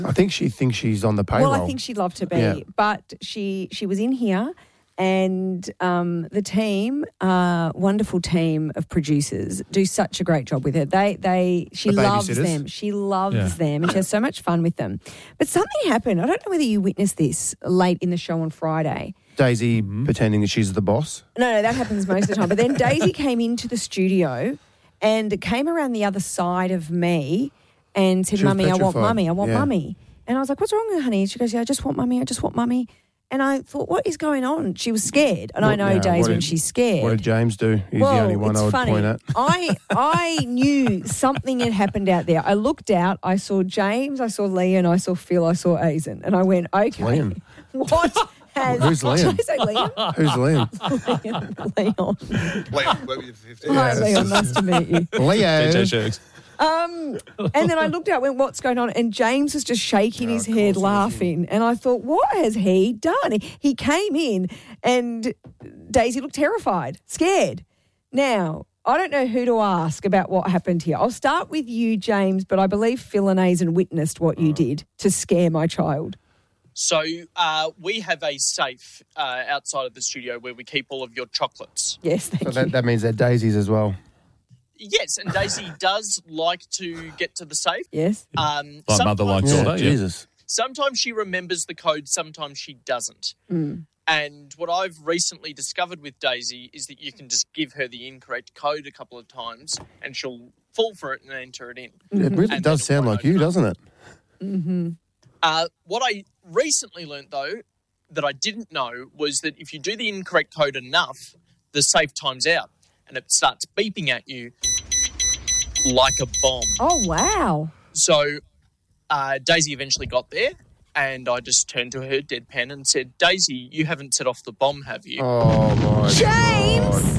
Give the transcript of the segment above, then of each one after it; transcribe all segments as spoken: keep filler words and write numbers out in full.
I think she thinks she's on the payroll. Well, I think she'd love to be, Yeah. but she she was in here, and um, the team, uh, wonderful team of producers, do such a great job with her. They they she The loves babysitters? them. She loves Yeah. them, and she has so much fun with them. But something happened. I don't know whether you witnessed this late in the show on Friday. Daisy pretending that she's the boss. No, no, that happens most of the time. But then Daisy came into the studio and came around the other side of me and said, She was Mummy, I want petrified. Mummy, I want Yeah. Mummy. And I was like, what's wrong, honey? And she goes, yeah, I just want Mummy, I just want Mummy. And I thought, what is going on? She was scared. And I What- know yeah, days what when did- she's scared. What did James do? He's well, the only one it's I would funny. point at. I I knew something had happened out there. I looked out, I saw James, I saw Leon, I saw Phil, I saw Aizen. And I went, okay, Leon. what has... Who's Leon? Did I say Leon? Who's Liam? Leon. Leon. Leon, worked with you for fifteen Hi, years. Leon. Nice to meet you. Leo. D J Shugs. Um, and then I looked out, went, what's going on? And James was just shaking Oh, his of head, course it was laughing. And I thought, what has he done? He, he came in and Daisy looked terrified, scared. Now, I don't know who to ask about what happened here. I'll start with you, James, but I believe Phil and Aizen witnessed what you did to scare my child. So uh, we have a safe uh, outside of the studio where we keep all of your chocolates. Yes, thank So you. that, that means they're Daisies as well. Yes, and Daisy does like to get to the safe. Yes. Um, Like mother like sometimes- Yeah, daughter, yeah. Jesus. Sometimes she remembers the code, sometimes she doesn't. Mm. And what I've recently discovered with Daisy is that you can just give her the incorrect code a couple of times and she'll fall for it and enter it in. It really And does then sound it like won't you, open up. doesn't it? Mm-hmm. Uh, what I recently learnt, though, that I didn't know was that if you do the incorrect code enough, the safe times out and it starts beeping at you like a bomb. Oh, wow. So uh, Daisy eventually got there and I just turned to her deadpan and said, Daisy, you haven't set off the bomb, have you? Oh, my James!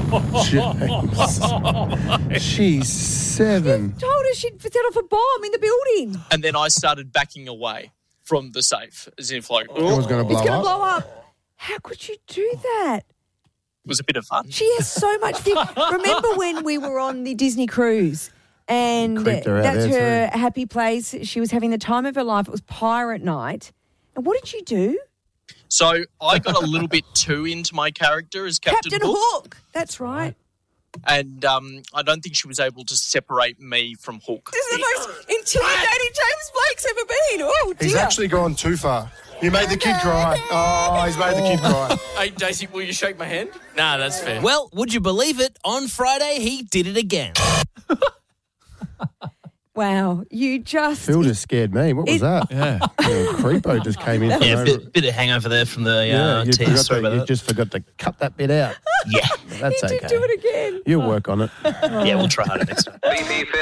God. James. She's seven. Told her she'd set off a bomb in the building. And then I started backing away from the safe as if like, It was going to blow It's going to up. blow up. How could you do that? it was a bit of fun. She has so much fear. Remember when we were on the Disney cruise and Creeped her out that's there her happy place. She was having the time of her life. It was pirate night. And what did you do? So I got a little bit too into my character as Captain, Captain Hook. Hook. That's right. And um, I don't think she was able to separate me from Hook. This is the most intimidating James Blake's ever been. Oh, dear. He's actually gone too far. You made the kid cry. Oh, he's made the kid cry. Hey, Daisy, will you shake my hand? Nah, that's fair. Well, would you believe it? On Friday, he did it again. Wow. You just... Phil just scared me. What was It- that? Yeah. Little creepo just came in. from Yeah, over- bit, bit of hangover there from the Yeah, uh, you, tea. forgot Sorry to, about you that. just forgot to cut that bit out. Yeah, That's you okay. did do it again. You'll work on it. yeah, we'll try harder next time.